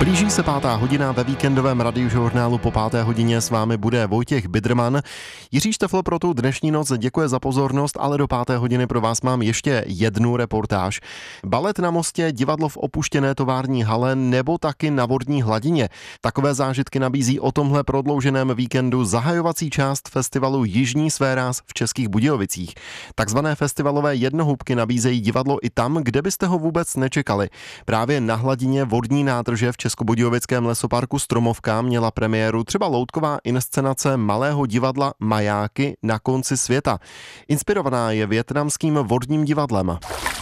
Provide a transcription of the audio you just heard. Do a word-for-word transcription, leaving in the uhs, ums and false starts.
Blíží se pátá hodina, ve víkendovém radiožurnálu po páté hodině s vámi bude Vojtěch Bidrman. Jiří Štefl pro tu dnešní noc děkuje za pozornost, ale do páté hodiny pro vás mám ještě jednu reportáž. Balet na mostě, divadlo v opuštěné tovární hale nebo taky na vodní hladině. Takové zážitky nabízí o tomhle prodlouženém víkendu zahajovací část festivalu Jižní sféráz v Českých Budějovicích. Takzvané festivalové jednohubky nabízejí divadlo i tam, kde byste ho vůbec nečekali. Právě na hladině vodní nádrže v Českobudějovickém lesoparku Stromovka měla premiéru třeba loutková inscenace malého divadla Majáky na konci světa. Inspirovaná je vietnamským vodním divadlem.